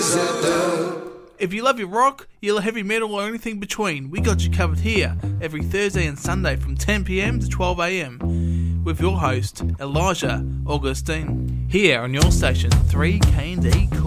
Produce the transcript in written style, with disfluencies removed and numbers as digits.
If you love your rock, you love heavy metal or anything between, we got you covered here every Thursday and Sunday from 10 p.m. to 12 a.m. with your host, Elijah Augustine, here on your station 3KD Cool.